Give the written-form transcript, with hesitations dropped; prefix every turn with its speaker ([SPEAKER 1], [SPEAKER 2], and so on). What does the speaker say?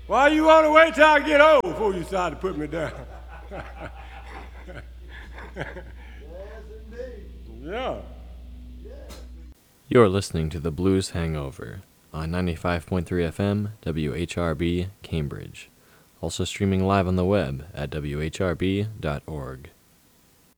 [SPEAKER 1] Why you want to wait till I get old before you start to put me down? Yeah.
[SPEAKER 2] You're listening to The Blues Hangover on 95.3 FM, WHRB, Cambridge. Also streaming live on the web at whrb.org.